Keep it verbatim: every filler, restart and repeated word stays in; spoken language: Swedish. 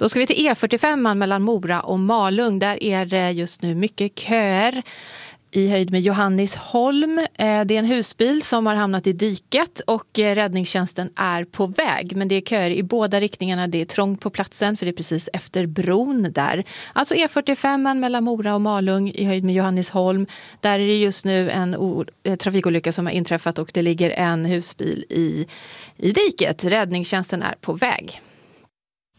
Då ska vi till E fyrtiofem mellan Mora och Malung. Där är det just nu mycket köer i höjd med Johannisholm. Det är en husbil som har hamnat i diket och räddningstjänsten är på väg. Men det är köer i båda riktningarna. Det är trångt på platsen för det är precis efter bron där. Alltså E fyrtiofem mellan Mora och Malung i höjd med Johannisholm. Där är det just nu en o- trafikolycka som har inträffat och det ligger en husbil i, i diket. Räddningstjänsten är på väg.